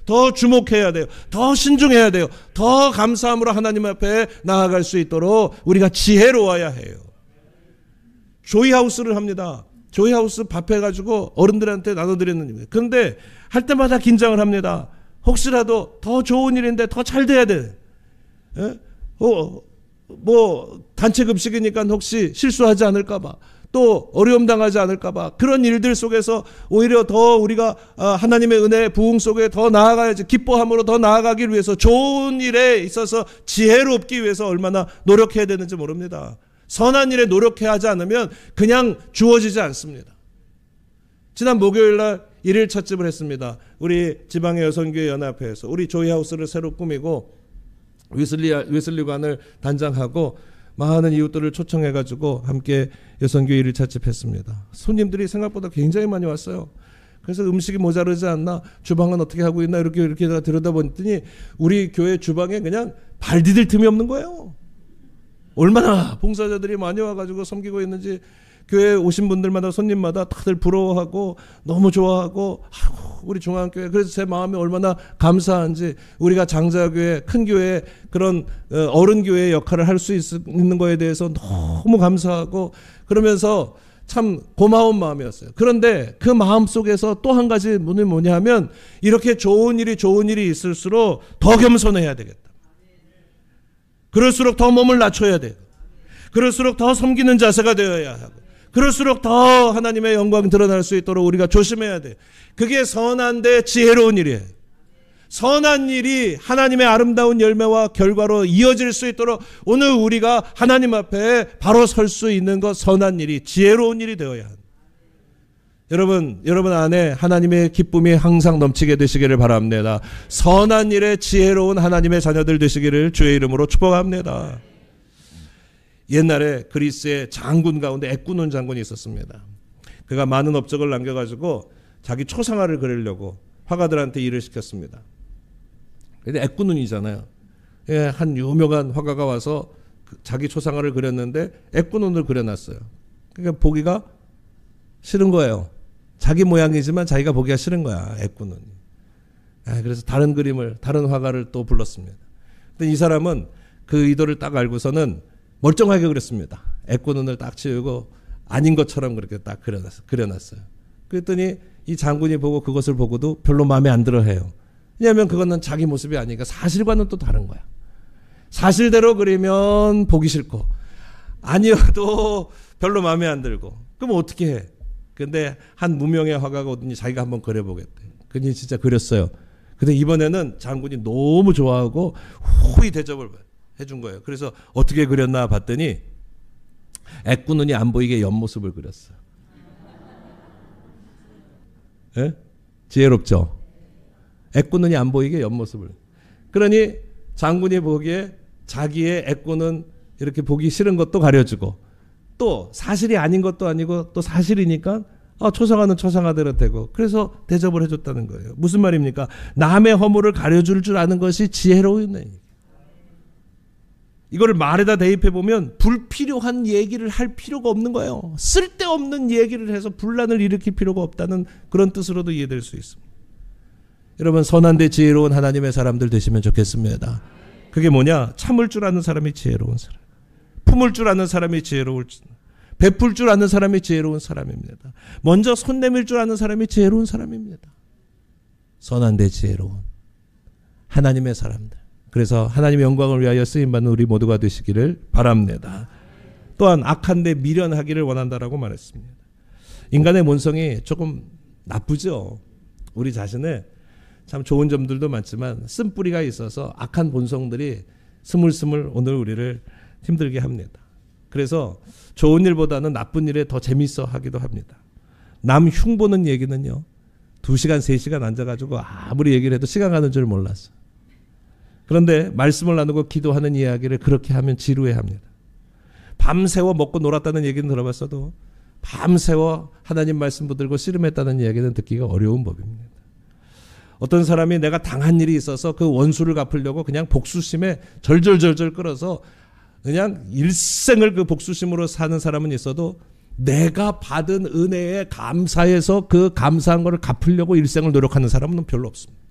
더 주목해야 돼요. 더 신중해야 돼요. 더 감사함으로 하나님 앞에 나아갈 수 있도록 우리가 지혜로워야 해요. 조이하우스를 합니다. 조이하우스 밥 해가지고 어른들한테 나눠드리는 일입니다. 그런데 할 때마다 긴장을 합니다. 혹시라도 더 좋은 일인데 더 잘 돼야 돼. 예? 뭐 단체 급식이니까 혹시 실수하지 않을까봐, 또 어려움 당하지 않을까봐, 그런 일들 속에서 오히려 더 우리가 하나님의 은혜 부흥 속에 더 나아가야지, 기뻐함으로 더 나아가기 위해서, 좋은 일에 있어서 지혜롭기 위해서 얼마나 노력해야 되는지 모릅니다. 선한 일에 노력해야 하지 않으면 그냥 주어지지 않습니다. 지난 목요일날 일일 찻집을 했습니다. 우리 지방의 여성교회 연합회에서 우리 조이하우스를 새로 꾸미고 웨슬리관을 단장하고 많은 이웃들을 초청해가지고 함께 여성교회 일일 찻집 했습니다. 손님들이 생각보다 굉장히 많이 왔어요. 그래서 음식이 모자르지 않나, 주방은 어떻게 하고 있나 이렇게 들여다보니 우리 교회 주방에 그냥 발 디딜 틈이 없는 거예요. 얼마나 봉사자들이 많이 와가지고 섬기고 있는지 교회에 오신 분들마다, 손님마다 다들 부러워하고 너무 좋아하고, 우리 중앙교회, 그래서 제 마음이 얼마나 감사한지, 우리가 장자교회, 큰 교회, 그런 어른교회의 역할을 할 수 있는 거에 대해서 너무 감사하고, 그러면서 참 고마운 마음이었어요. 그런데 그 마음 속에서 또 한 가지 뭐냐 하면, 이렇게 좋은 일이 있을수록 더 겸손해야 되겠다. 그럴수록 더 몸을 낮춰야 돼요. 그럴수록 더 섬기는 자세가 되어야 하고, 그럴수록 더 하나님의 영광이 드러날 수 있도록 우리가 조심해야 돼요. 그게 선한데 지혜로운 일이에요. 선한 일이 하나님의 아름다운 열매와 결과로 이어질 수 있도록 오늘 우리가 하나님 앞에 바로 설 수 있는 것, 선한 일이, 지혜로운 일이 되어야 합니다. 여러분 안에 하나님의 기쁨이 항상 넘치게 되시기를 바랍니다. 선한 일에 지혜로운 하나님의 자녀들 되시기를 주의 이름으로 축복합니다. 옛날에 그리스의 장군 가운데 에꾸논 장군이 있었습니다. 그가 많은 업적을 남겨가지고 자기 초상화를 그리려고 화가들한테 일을 시켰습니다. 근데 에꾸논이잖아요. 한 유명한 화가가 와서 자기 초상화를 그렸는데 에꾸논을 그려놨어요. 그러니까 보기가 싫은 거예요. 자기 모양이지만 자기가 보기가 싫은 거야, 에꾸논이. 그래서 다른 화가를 또 불렀습니다. 근데 이 사람은 그 의도를 딱 알고서는 멀쩡하게 그렸습니다. 에꾸논을 딱 지우고 아닌 것처럼 그렇게 딱 그려놨어요. 그랬더니 이 장군이 보고 그것을 보고도 별로 마음에 안 들어 해요. 왜냐하면 그거는 자기 모습이 아니니까 사실과는 또 다른 거야. 사실대로 그리면 보기 싫고, 아니어도 별로 마음에 안 들고, 그럼 어떻게 해? 근데 한 무명의 화가가 오더니 자기가 한번 그려보겠대. 그니 진짜 그렸어요. 근데 이번에는 장군이 너무 좋아하고 호의 대접을 해준 거예요. 그래서 어떻게 그렸나 봤더니 에꾸논이 안 보이게 옆모습을 그렸어요. 예? 지혜롭죠? 에꾸논이 안 보이게 옆모습을. 그러니 장군이 보기에 자기의 에꾸논 이렇게 보기 싫은 것도 가려주고, 또 사실이 아닌 것도 아니고 또 사실이니까 초상화는 초상화대로 되고, 그래서 대접을 해줬다는 거예요. 무슨 말입니까? 남의 허물을 가려줄 줄 아는 것이 지혜로운 얘기. 이거를 말에다 대입해보면 불필요한 얘기를 할 필요가 없는 거예요. 쓸데없는 얘기를 해서 분란을 일으킬 필요가 없다는 그런 뜻으로도 이해될 수 있습니다. 여러분, 선한데 지혜로운 하나님의 사람들 되시면 좋겠습니다. 그게 뭐냐? 참을 줄 아는 사람이 지혜로운 사람, 품을 줄 아는 사람이 지혜로울, 베풀 줄 아는 사람이 지혜로운 사람입니다. 먼저 손 내밀 줄 아는 사람이 지혜로운 사람입니다. 선한데 지혜로운 하나님의 사람들. 그래서 하나님의 영광을 위하여 쓰임받는 우리 모두가 되시기를 바랍니다. 또한 악한데 미련하기를 원한다라고 말했습니다. 인간의 본성이 조금 나쁘죠. 우리 자신의 참 좋은 점들도 많지만 쓴뿌리가 있어서 악한 본성들이 스물스물 오늘 우리를 힘들게 합니다. 그래서 좋은 일보다는 나쁜 일에 더 재밌어 하기도 합니다. 남 흉보는 얘기는요, 2시간 3시간 앉아가지고 아무리 얘기를 해도 시간 가는 줄 몰랐어요. 그런데 말씀을 나누고 기도하는 이야기를 그렇게 하면 지루해합니다. 밤새워 먹고 놀았다는 얘기는 들어봤어도 밤새워 하나님 말씀 붙들고 씨름했다는 이야기는 듣기가 어려운 법입니다. 어떤 사람이 내가 당한 일이 있어서 그 원수를 갚으려고 그냥 복수심에 절절절절 끌어서 그냥 일생을 그 복수심으로 사는 사람은 있어도, 내가 받은 은혜에 감사해서 그 감사한 것을 갚으려고 일생을 노력하는 사람은 별로 없습니다.